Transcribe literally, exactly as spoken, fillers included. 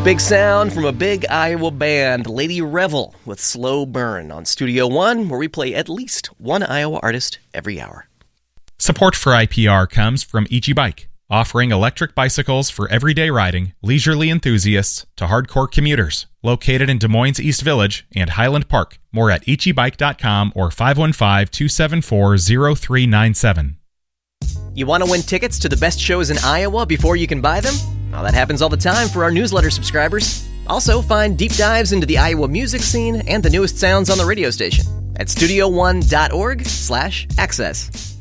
big sound from a big Iowa band, Lady Revel, with Slow Burn on Studio One, where we play at least one Iowa artist every hour. Support for I P R comes from Ichi Bike, offering electric bicycles for everyday riding, leisurely enthusiasts to hardcore commuters. Located in Des Moines East Village and Highland Park. More at ichi bike dot com or five one five, two seven four, zero three nine seven. You want to win tickets to the best shows in Iowa before you can buy them? Well, that happens all the time for our newsletter subscribers. Also, find deep dives into the Iowa music scene and the newest sounds on the radio station at studio one dot org slash access.